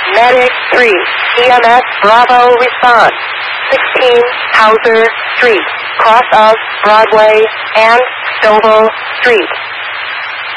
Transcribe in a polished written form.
Medic 3, EMS Bravo response. 16 Hauser Street, cross of Broadway and Stovall Street.